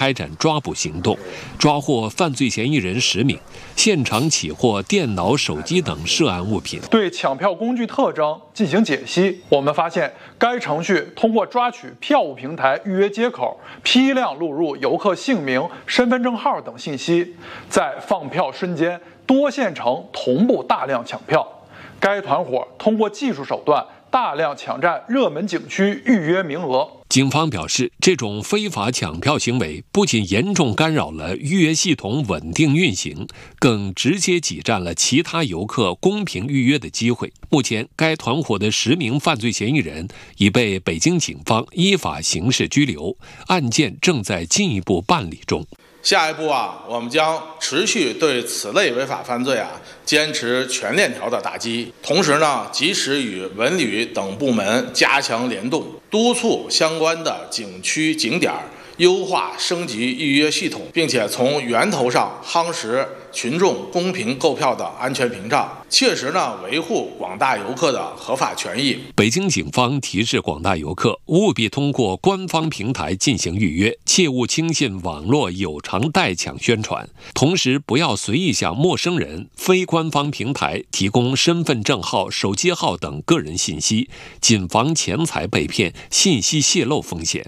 开展抓捕行动，抓获犯罪嫌疑人10名，现场起获电脑、手机等涉案物品。 对抢票工具特征进行解析，我们发现该程序通过抓取票务平台预约接口，批量录入游客姓名、身份证号等信息，在放票瞬间多线程同步大量抢票。该团伙通过技术手段大量抢占热门景区预约名额。 警方表示，这种非法抢票行为不仅严重干扰了预约系统稳定运行，更直接挤占了其他游客公平预约的机会。目前，该团伙的10名犯罪嫌疑人已被北京警方依法刑事拘留，案件正在进一步办理中。 下一步我们将持续对此类违法犯罪坚持全链条的打击，同时及时与文旅等部门加强联动，督促相关的景区景点优化升级预约系统，并且从源头上夯实群众公平购票的安全屏障，切实维护广大游客的合法权益。 北京警方提示广大游客务必通过官方平台进行预约，切勿轻信网络有偿代抢宣传，同时不要随意向陌生人、非官方平台提供身份证号、手机号等个人信息，谨防钱财被骗、信息泄露风险。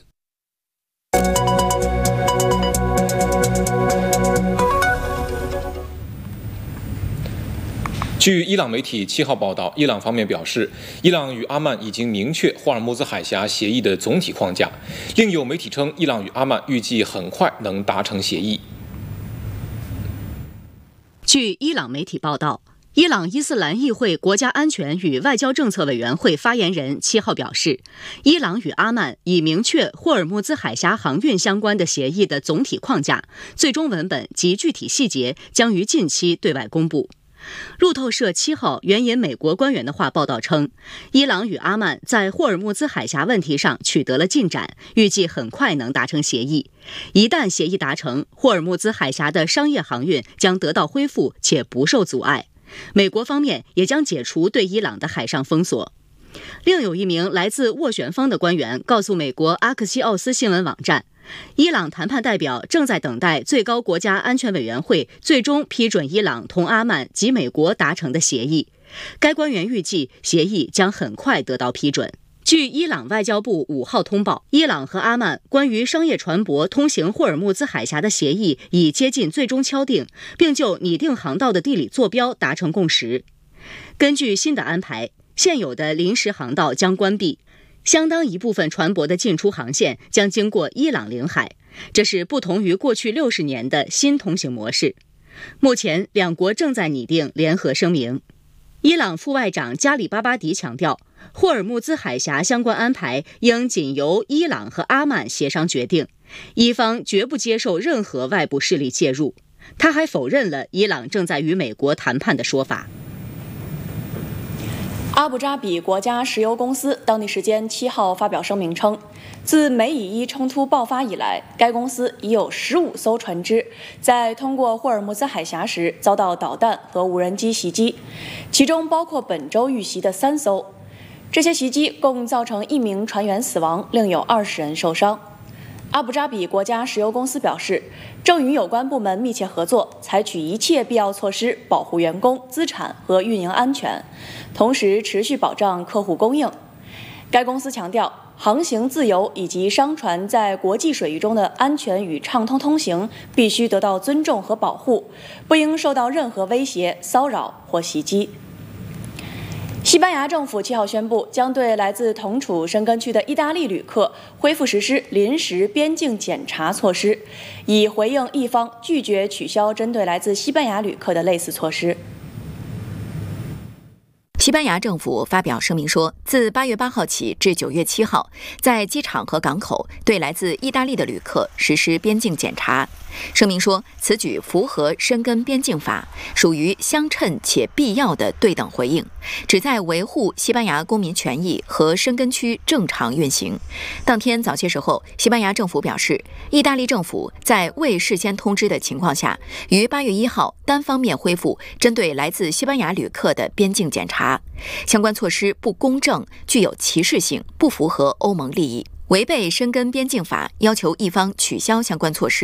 据伊朗媒体7号报道，伊朗方面表示，伊朗与阿曼已经明确霍尔木兹海峡协议的总体框架。另有媒体称，伊朗与阿曼预计很快能达成协议。 据伊朗媒体报道，伊朗伊斯兰议会国家安全与外交政策委员会发言人7号表示，伊朗与阿曼已明确霍尔木兹海峡航运相关的协议的总体框架，最终文本及具体细节将于近期对外公布。路透社7号援引美国官员的话报道称，伊朗与阿曼在霍尔木兹海峡问题上取得了进展，预计很快能达成协议。一旦协议达成，霍尔木兹海峡的商业航运将得到恢复且不受阻碍。美国方面也将解除对伊朗的海上封锁。另有一名来自斡旋方的官员告诉美国阿克西奥斯新闻网站，伊朗谈判代表正在等待最高国家安全委员会最终批准伊朗同阿曼及美国达成的协议。该官员预计协议将很快得到批准。据伊朗外交部5号通报，伊朗和阿曼关于商业船舶通行霍尔木兹海峡的协议已接近最终敲定，并就拟定航道的地理坐标达成共识。根据新的安排，现有的临时航道将关闭，相当一部分船舶的进出航线将经过伊朗领海，这是不同于过去60年的新通行模式。目前，两国正在拟定联合声明。伊朗副外长加里巴巴迪强调，霍尔木兹海峡相关安排应仅由伊朗和阿曼协商决定，伊方绝不接受任何外部势力介入。他还否认了伊朗正在与美国谈判的说法。 阿布扎比国家石油公司当地时间7号发表声明称，自美以伊冲突爆发以来，该公司已有15艘船只在通过霍尔木兹海峡时遭到导弹和无人机袭击，其中包括本周遇袭的3艘。这些袭击共造成1名船员死亡，另有20人受伤。阿布扎比国家石油公司表示，正与有关部门密切合作，采取一切必要措施保护员工、资产和运营安全，同时持续保障客户供应。该公司强调，航行自由以及商船在国际水域中的安全与畅通通行必须得到尊重和保护，不应受到任何威胁、骚扰或袭击。西班牙政府7号宣布，将对来自同处申根区的意大利旅客恢复实施临时边境检查措施，以回应意方拒绝取消针对来自西班牙旅客的类似措施。 西班牙政府发表声明说，自8月8号起至9月7号，在机场和港口对来自意大利的旅客实施边境检查。声明说，此举符合申根边境法，属于相称且必要的对等回应，旨在维护西班牙公民权益和申根区正常运行。当天早些时候，西班牙政府表示，意大利政府在未事先通知的情况下，于8月1号单方面恢复针对来自西班牙旅客的边境检查。相关措施不公正，具有歧视性，不符合欧盟利益，违背申根边境法，要求一方取消相关措施。